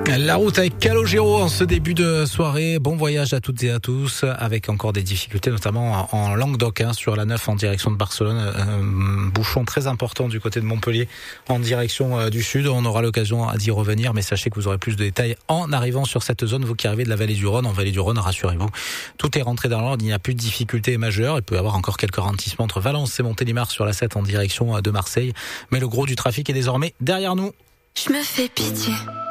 La route avec Calogero en ce début de soirée. Bon voyage à toutes et à tous, avec encore des difficultés, notamment en Languedoc, sur la 9 en direction de Barcelone. Bouchon très important du côté de Montpellier en direction du sud. On aura l'occasion d'y revenir, mais sachez que vous aurez plus de détails en arrivant sur cette zone. Vous qui arrivez de la vallée du Rhône, en vallée du Rhône, rassurez-vous, tout est rentré dans l'ordre. Il n'y a plus de difficultés majeures. Il peut y avoir encore quelques ralentissements entre Valence et Montélimar sur la 7 en direction de Marseille. Mais le gros du trafic est désormais derrière nous. Je me fais pitié.